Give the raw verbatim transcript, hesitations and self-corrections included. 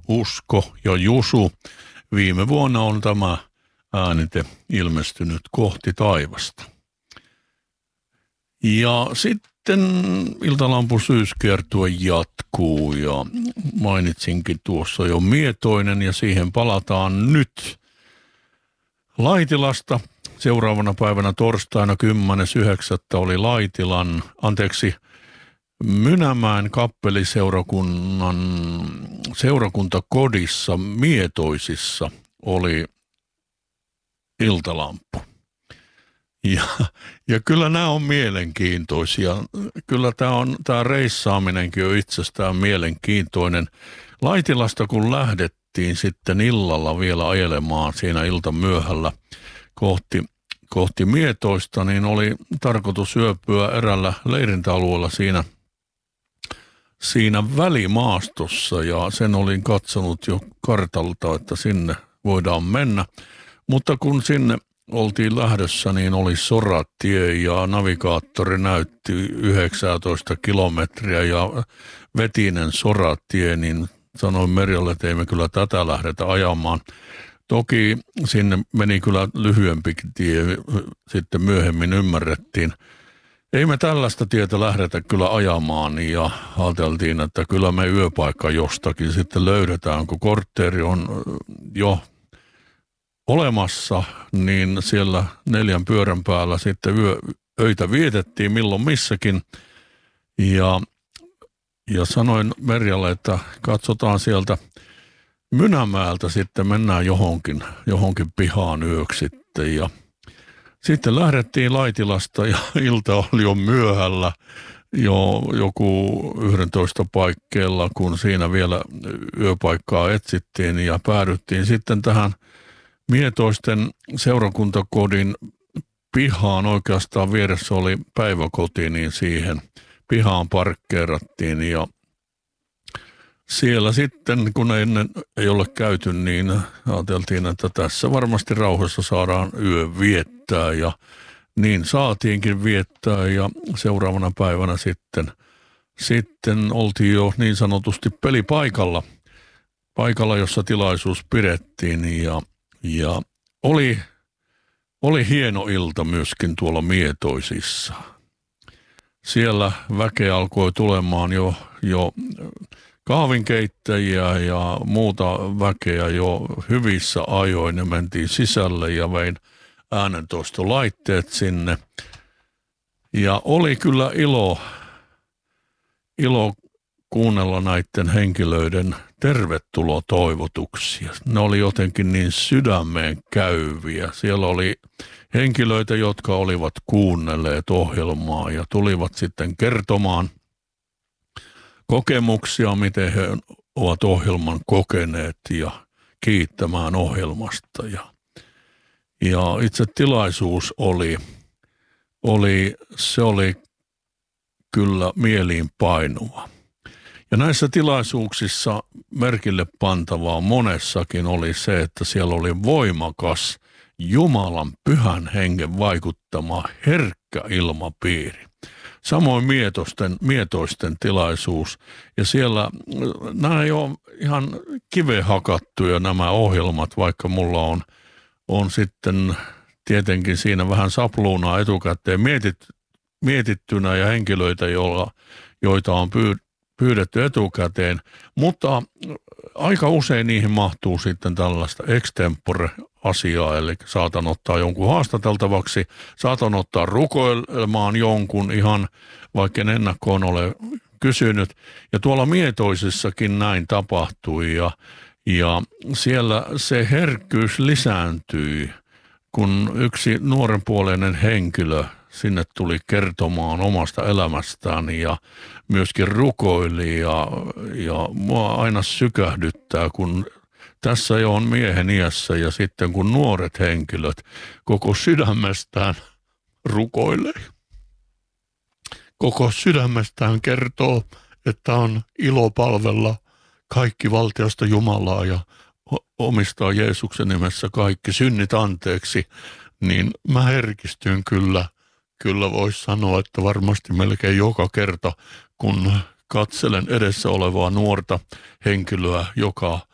Usko ja Jusu. Viime vuonna on tämä äänite ilmestynyt Kohti taivasta. Ja sitten Iltalampun syyskiertue jatkuu ja mainitsinkin tuossa jo Mietoinen ja siihen palataan nyt. Laitilasta seuraavana päivänä torstaina kymmenes yhdeksättä oli Laitilan, anteeksi, Mynämäen kappeliseurakunnan seurakuntakodissa Mietoisissa oli Iltalamppu. Ja, ja kyllä nämä on mielenkiintoisia. Kyllä tämä, on, tämä reissaaminenkin on itsestään mielenkiintoinen. Laitilasta kun lähdettiin sitten illalla vielä ajelemaan siinä iltamyöhällä kohti, kohti Mietoista, niin oli tarkoitus yöpyä erällä leirintäalueella siinä, siinä välimaastossa ja sen olin katsonut jo kartalta, että sinne voidaan mennä. Mutta kun sinne oltiin lähdössä, niin oli soratie ja navigaattori näytti yhdeksäntoista kilometriä ja vetinen soratie, niin sanoin Merjalle, että ei me kyllä tätä lähdetä ajamaan. Toki sinne meni kyllä lyhyempi tie, sitten myöhemmin ymmärrettiin. Ei me tällaista tietä lähdetä kyllä ajamaan ja ajateltiin, että kyllä me yöpaikka jostakin sitten löydetään, kun kortteeri on jo olemassa, niin siellä neljän pyörän päällä sitten yö, öitä vietettiin milloin missäkin. Ja, ja sanoin Merjalle, että katsotaan sieltä Mynämäeltä sitten mennään johonkin, johonkin pihaan yöksi sitten. Ja sitten lähdettiin Laitilasta ja ilta oli jo myöhällä jo joku yhdentoista paikkeilla, kun siinä vielä yöpaikkaa etsittiin ja päädyttiin sitten tähän Mietoisten seurakuntakodin pihaan. Oikeastaan vieressä oli päiväkoti, niin siihen pihaan parkkeerattiin ja siellä sitten, kun ennen ei ole käyty, niin ajateltiin, että tässä varmasti rauhassa saadaan yö viettää ja niin saatiinkin viettää ja seuraavana päivänä sitten, sitten oltiin jo niin sanotusti pelipaikalla, paikalla, jossa tilaisuus pidettiin ja, ja oli, oli hieno ilta myöskin tuolla Mietoisissa. Siellä väkeä alkoi tulemaan jo, jo kahvinkeittäjiä ja muuta väkeä jo hyvissä ajoin. Ne mentiin sisälle ja vein äänentoistolaitteet sinne. Ja oli kyllä ilo, ilo kuunnella näiden henkilöiden tervetulotoivotuksia. Ne oli jotenkin niin sydämeen käyviä. Siellä oli henkilöitä, jotka olivat kuunnelleet ohjelmaa ja tulivat sitten kertomaan kokemuksia, miten he ovat ohjelman kokeneet ja kiittämään ohjelmasta. Ja, ja itse tilaisuus oli, oli, se oli kyllä mieliin painuva. Ja näissä tilaisuuksissa merkille pantavaa monessakin oli se, että siellä oli voimakas Jumalan pyhän hengen vaikuttama herkkä ilmapiiri. Samoin mietoisten, mietoisten tilaisuus. Ja siellä nämä ei ole ihan kiveen hakattuja nämä ohjelmat, vaikka mulla on, on sitten tietenkin siinä vähän sapluunaa etukäteen mietit, mietittynä ja henkilöitä, joilla, joita on pyydetty etukäteen. Mutta aika usein niihin mahtuu sitten tällaista extempore-asiaa, eli saatan ottaa jonkun haastateltavaksi, saatan ottaa rukoilemaan jonkun ihan, vaikka en ennakkoon ole kysynyt. Ja tuolla Mietoisissakin näin tapahtui ja, ja siellä se herkkyys lisääntyi, kun yksi nuorenpuoleinen henkilö sinne tuli kertomaan omasta elämästään ja myöskin rukoili ja, ja mua aina sykähdyttää, kun tässä jo on miehen iässä ja sitten kun nuoret henkilöt koko sydämestään rukoilee. Koko sydämestään kertoo, että on ilo palvella kaikki valtiasta Jumalaa ja omistaa Jeesuksen nimessä kaikki synnit anteeksi, niin mä herkistyn kyllä. Kyllä voisi sanoa, että varmasti melkein joka kerta, kun katselen edessä olevaa nuorta henkilöä, joka